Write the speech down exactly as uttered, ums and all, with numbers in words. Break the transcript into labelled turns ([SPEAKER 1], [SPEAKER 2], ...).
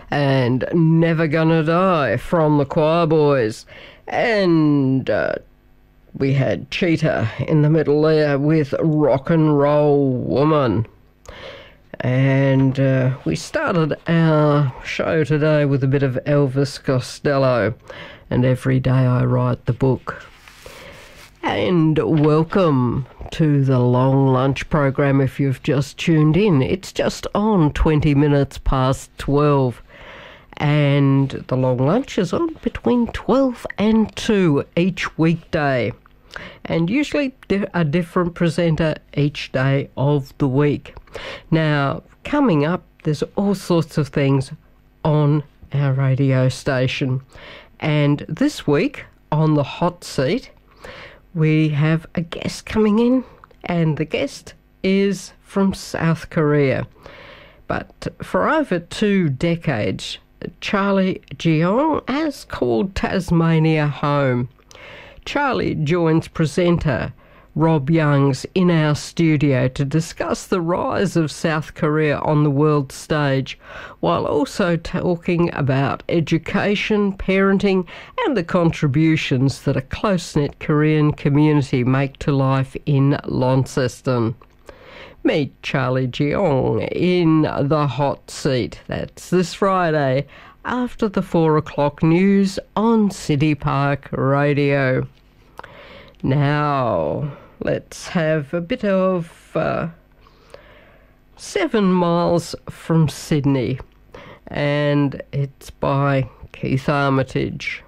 [SPEAKER 1] and Never Gonna Die from the Choir Boys. And uh, we had Cheetah in the middle there with Rock and Roll Woman. And uh, we started our show today with a bit of Elvis Costello and Every Day I Write the Book. And welcome to the Long Lunch program if you've just tuned in. It's just on twenty minutes past twelve. And the Long Lunch is on between twelve and two each weekday. And usually a different presenter each day of the week. Now, coming up, there's all sorts of things on our radio station. And this week, on the hot seat, we have a guest coming in, and the guest is from South Korea. But for over two decades, Charlie Jeong has called Tasmania home. Charlie joins presenter Rob Youngs in our studio to discuss the rise of South Korea on the world stage, while also talking about education, parenting, and the contributions that a close-knit Korean community make to life in Launceston. Meet Charlie Jeong in the hot seat. That's this Friday after the four o'clock news on City Park Radio. Now, let's have a bit of uh, Seven Miles from Sydney, and it's by Keith Armitage.